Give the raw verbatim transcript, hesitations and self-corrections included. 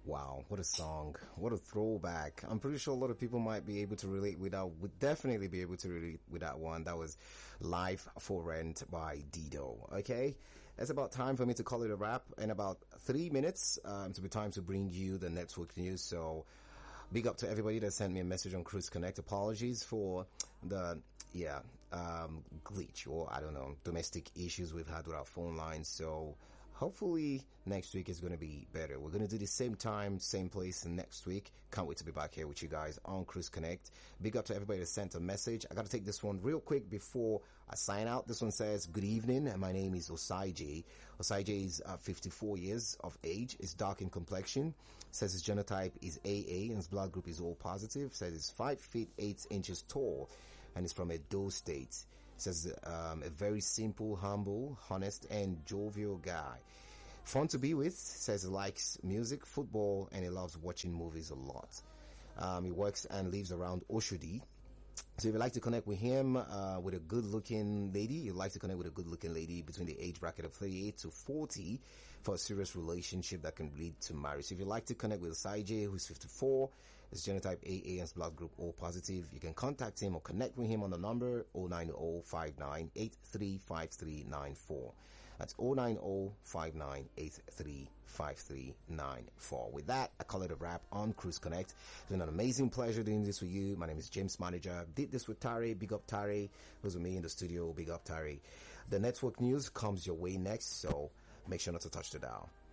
Wow, what a song. What a throwback. I'm pretty sure a lot of people might be able to relate with that, would definitely be able to relate with that one. That was Life for Rent by Dido. Okay? It's about time for me to call it a wrap. In about three minutes, um, to be time to bring you the network news. So, big up to everybody that sent me a message on Cruise Connect. Apologies for the, yeah, um, glitch or I don't know, domestic issues we've had with our phone lines. So, hopefully next week is going to be better. We're going to do the same time, same place next week. Can't wait to be back here with you guys on Cruise Connect. Big up to everybody that sent a message. I got to take this one real quick before I sign out. This one says, good evening. My name is Osaije. Osaije is uh, fifty-four years of age. Is dark in complexion. Says his genotype is A A and his blood group is O positive. Says he's five feet eight inches tall and is from Edo State. Says um, a very simple, humble, honest, and jovial guy. Fun to be with. Says he likes music, football, and he loves watching movies a lot. Um, he works and lives around Oshodi. So if you'd like to connect with him, uh, with a good-looking lady, you'd like to connect with a good-looking lady between the age bracket of thirty-eight to forty for a serious relationship that can lead to marriage. So if you'd like to connect with Saije, who's fifty-four, his genotype A A and his blood group O positive, you can contact him or connect with him on the number zero nine zero five nine eight three five three nine four. That's zero nine zero five nine eight three five three nine four. With that, I call it a wrap on Cruise Connect. It's been an amazing pleasure doing this with you. My name is James Manager. Did this with Tari. Big up Tari. Who's with me in the studio. Big up Tari. The network news comes your way next, so make sure not to touch the dial.